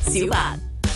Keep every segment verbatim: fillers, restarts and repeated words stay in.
小白。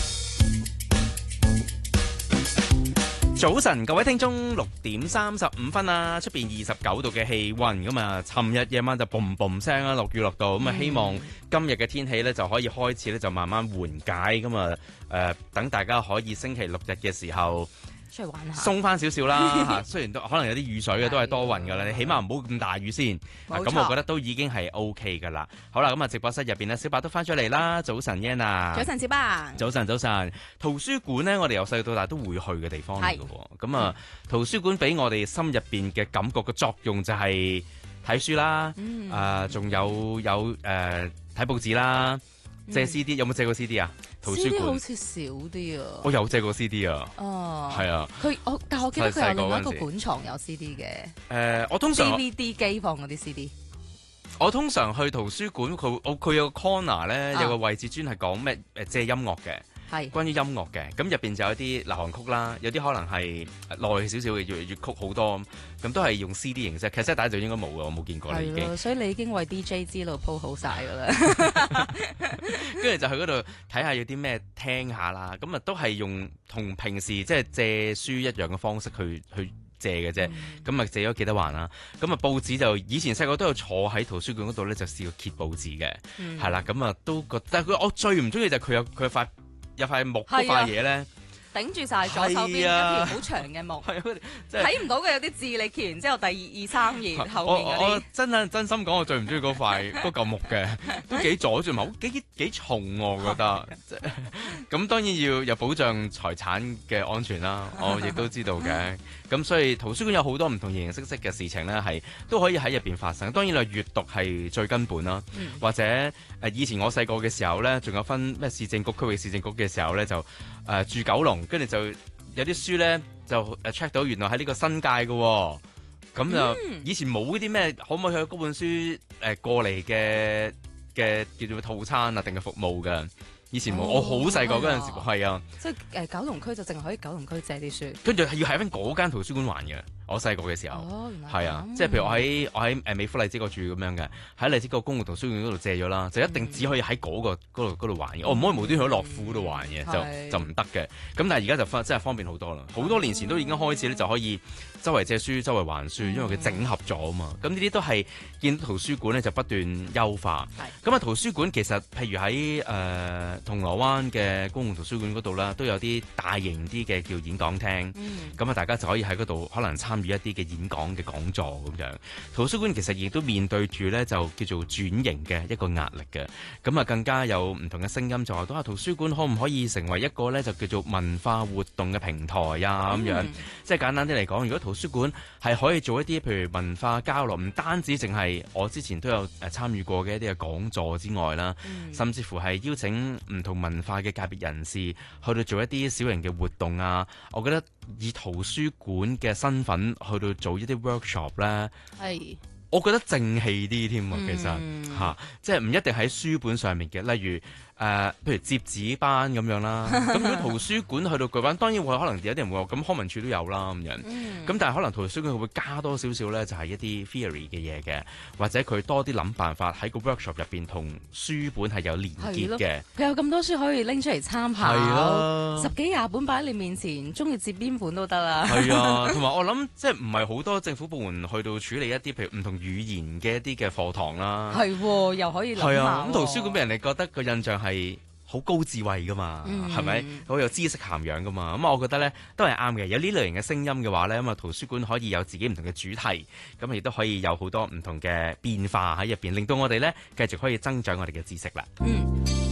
早晨，各位聽眾，六點三十五分啊，出邊二十九度嘅氣溫咁啊，尋日夜晚就嘣嘣聲啦，落雨落到咁啊，希望今日嘅天氣咧就可以開始咧就慢慢緩解咁啊，誒，等大家可以星期六日嘅時候出去玩下， 鬆翻少少啦嚇。雖然都可能有啲雨水嘅，都係多雲噶啦，你起碼唔好咁大雨先。咁我覺得都已經係 O K 噶啦。好啦，咁啊直播室入邊咧，小白都翻咗嚟啦。早晨 Yan， 早晨小白， 早晨早晨。圖書館咧，我哋由細到大都會去嘅地方嚟嘅喎。咁啊，圖書館俾我哋心入邊嘅感覺嘅作用就係睇書啦， 嗯， 誒，仲有有誒睇報紙啦，借 C D，有冇借過 C D 啊？圖書館好似少啲啊！ 我有借過 C D 啊， 哦， 係啊， 佢我但係我記得佢有另外一個細細個嗰陣時館藏有 C D 嘅誒，我通常 D V D 機放嗰啲 C D。 我通常去圖書館，佢我佢有個 corner 咧， 啊有個位置專係講咩誒借音樂嘅， 係關於音樂嘅。咁入邊就有啲流行曲啦，有啲可能係耐少少嘅粵粵曲好多，咁都係用 C D 形式。其實帶就應該冇嘅，我冇見過啦已經。 所以你已經為 D J 之路鋪好晒㗎啦。 跟住就去嗰度睇下有啲咩聽下啦。咁啊都係用同平時即係借書一樣嘅方式去去借嘅啫。咁啊、嗯、借咗幾多環啦。咁啊報紙就以前細個都有坐喺圖書館嗰度咧，就試過揭報紙嘅，係啦、嗯。咁啊都覺得，但係佢我最唔中意就係佢有佢有塊有塊木嗰塊嘢咧。 頂住晒左手邊一條好長嘅木，睇唔到嘅有啲字，你揭完之後第二二三頁後面嗰啲。 我真係真心講，我最唔中意嗰塊嗰嚿木嘅，都幾阻住埋，幾幾重我覺得。咁當然要有保障財產嘅安全啦，我亦都知道嘅。咁所以圖書館有好多唔同形形色色嘅事情咧，係都可以喺入邊發生。當然啦，閱讀係最根本啦，嗯、或者誒以前我細個嘅時候咧，仲有分咩市政局區域市政局嘅時候咧，就誒、呃、住九龍。跟住就有啲書咧，就誒 check 到原來喺呢個新界嘅、哦，咁就、嗯、以前冇啲咩可唔可以去嗰本書誒、呃、過嚟嘅嘅叫做套餐啊，定係服務嘅。以前冇，哦、我好細個嗰陣時係啊， 即係誒九龍區就淨係可以九龍區借啲書， 跟住係要喺翻嗰間圖書館還嘅。我細個嘅時候，係、哦、啊，即係譬如我喺我喺誒美孚荔枝角住咁樣嘅，喺荔枝角公共圖書館嗰度借咗啦，就一定只可以喺嗰、嗰個嗰度度還嘅，我唔、嗯、可以無端去樂富嗰度還嘅，嗯、就就唔得嘅。咁但係而家就方真係方便好多啦，好多年前都已經開始咧就可以周圍借書、周圍還書，因為佢整合咗啊嘛。咁呢啲都係見到圖書館咧就不斷優化。咁啊、嗯、圖書館其實譬如喺誒、呃、銅鑼灣嘅公共圖書館嗰度啦，都有啲大型啲嘅叫演講廳。咁啊、嗯、大家就可以喺嗰度可能參與一啲嘅演講嘅講座咁樣。圖書館其實亦都面對住咧就叫做轉型嘅一個壓力嘅。咁啊更加有唔同嘅聲音就話到啊圖書館可唔可以成為一個咧就叫做文化活動嘅平台啊咁樣。嗯、即係簡單啲嚟講，如果圖書館係可以做一啲譬如文化交流，唔單止淨係我之前都有誒參與過嘅一啲嘅講座之外啦，嗯、甚至乎係邀請唔同文化嘅界別人士去到做一啲小型嘅活動啊，我覺得以圖書館嘅身份去到做一啲 workshop 咧，係我覺得正氣啲添啊，其實嚇、嗯啊，即係唔一定喺書本上面嘅，例如。誒、呃，譬如摺紙班咁樣啦，咁如果圖書館去到舉辦，當然會可能有啲人會話，咁康文署都有啦咁樣。咁、嗯、但係可能圖書館會加多少少咧，就係一啲 theory 嘅嘢嘅，或者佢多啲諗辦法喺個 workshop 入邊同書本係有連結嘅。 佢有咁多書可以拎出嚟參考， 係十幾廿本擺喺你面前，中意摺邊本都得啦。 係啊，同埋我諗即係唔係好多政府部門去到處理一啲譬如唔同語言嘅一啲嘅課堂啦。係、 啊，又可以諗下。係啊， 咁圖書館俾人哋覺得個印象係好高智慧噶嘛，係咪、嗯？好有知識涵養噶嘛？咁我覺得咧都係啱嘅。有呢類型嘅聲音嘅話咧，咁啊圖書館可以有自己唔同嘅主題，咁亦都可以有好多唔同嘅變化喺入邊，令到我哋咧繼續可以增長我哋嘅知識啦。嗯。